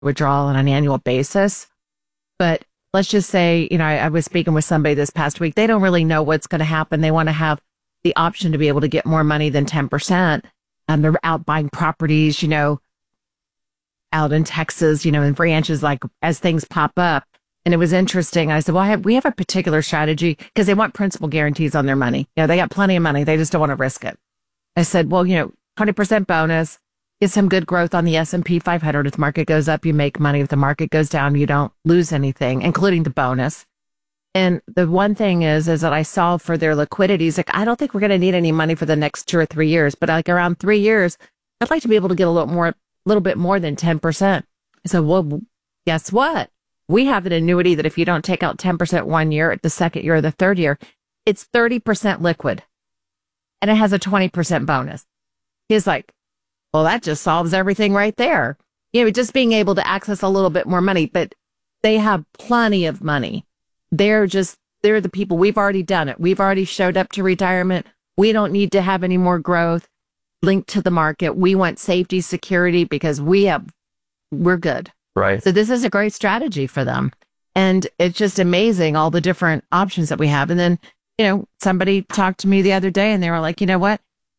withdrawal on an annual basis. But let's just say, I was speaking with somebody this past week. They don't really know what's going to happen. They want to have the option to be able to get more money than 10%. And they're out buying properties, out in Texas, in branches, like as things pop up. And it was interesting. I said, well, we have a particular strategy because they want principal guarantees on their money. They got plenty of money. They just don't want to risk it. I said, well, 20% bonus, get some good growth on the S&P 500. If the market goes up, you make money. If the market goes down, you don't lose anything, including the bonus. And the one thing is that I saw for their liquidity, is like, I don't think we're going to need any money for the next 2 or 3 years, but like around 3 years, I'd like to be able to get a little bit more than 10%. I said, well, guess what? We have an annuity that if you don't take out 10% 1 year, the second year or the third year, it's 30% liquid. And it has a 20% bonus. He's like, well, that just solves everything right there. Just being able to access a little bit more money, but they have plenty of money. They're the people. We've already done it. We've already showed up to retirement. We don't need to have any more growth linked to the market. We want safety, security, because we're good. Right. So this is a great strategy for them. And it's just amazing, all the different options that we have. And then, somebody talked to me the other day and they were like, you know what?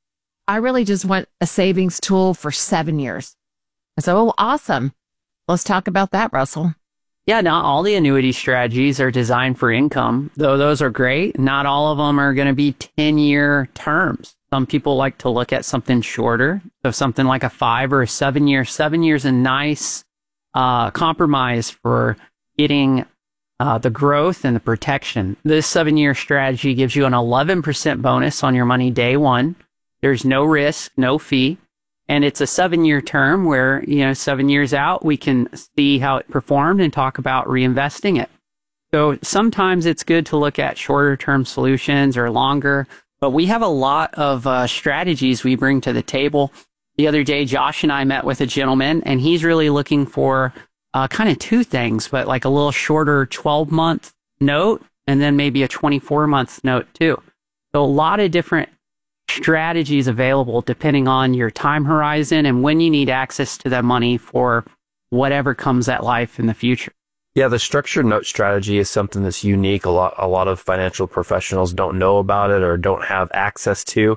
I really just want a savings tool for 7 years. I said, oh, awesome. Let's talk about that, Russell. Yeah, not all the annuity strategies are designed for income, though those are great. Not all of them are going to be 10-year terms. Some people like to look at something shorter. So something like a 5 or a 7 year. 7 years, a nice compromise for getting the growth and the protection. This 7-year strategy gives you an 11% bonus on your money day one. There's no risk, no fee. And it's a 7-year term where, 7 years out, we can see how it performed and talk about reinvesting it. So sometimes it's good to look at shorter term solutions or longer, but we have a lot of strategies we bring to the table. The other day, Josh and I met with a gentleman, and he's really looking for kind of two things, but like a little shorter 12-month note and then maybe a 24-month note too. So a lot of different strategies available depending on your time horizon and when you need access to that money for whatever comes at life in the future. Yeah, the structured note strategy is something that's unique. A lot of financial professionals don't know about it or don't have access to.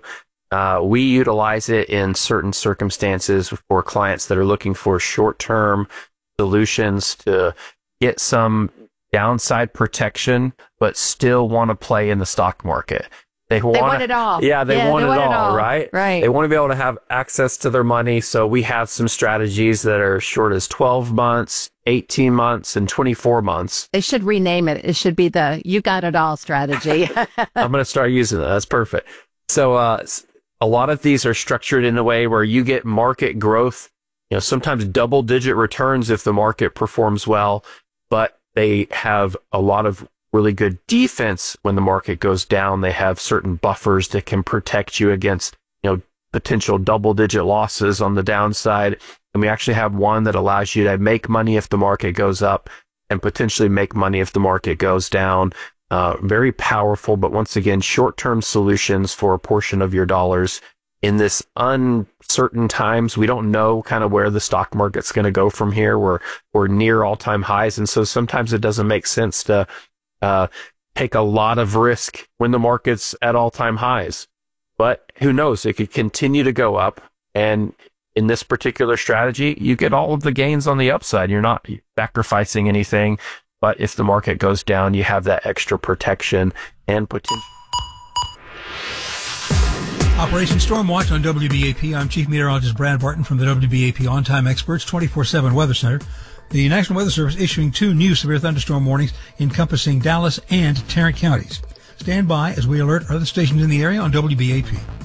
We utilize it in certain circumstances for clients that are looking for short-term solutions to get some downside protection, but still want to play in the stock market. They want it all. Yeah, they want it all, right? Right. They want to be able to have access to their money. So we have some strategies that are short as 12 months, 18 months, and 24 months. They should rename it. It should be the You Got It All strategy. I'm going to start using that. That's perfect. So a lot of these are structured in a way where you get market growth, sometimes double-digit returns if the market performs well, but they have a lot of really good defense when the market goes down. They have certain buffers that can protect you against, potential double-digit losses on the downside. And we actually have one that allows you to make money if the market goes up and potentially make money if the market goes down. Very powerful, but once again, short-term solutions for a portion of your dollars. In this uncertain times, we don't know kind of where the stock market's going to go from here. We're near all-time highs, and so sometimes it doesn't make sense to take a lot of risk when the market's at all-time highs. But who knows? It could continue to go up. And in this particular strategy, you get all of the gains on the upside. You're not sacrificing anything. But if the market goes down, you have that extra protection and potential. Operation Stormwatch on WBAP. I'm Chief Meteorologist Brad Barton from the WBAP On-Time Experts 24/7 Weather Center. The National Weather Service issuing 2 new severe thunderstorm warnings encompassing Dallas and Tarrant counties. Stand by as we alert other stations in the area on WBAP.